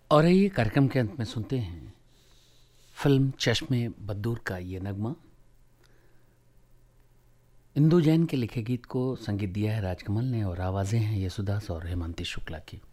और ये कार्यक्रम के अंत में सुनते हैं फिल्म चश्मे बद्दूर का ये नगमा। इंदु जैन के लिखे गीत को संगीत दिया है राजकमल ने और आवाज़ें हैं यशुदास और हेमंती शुक्ला की।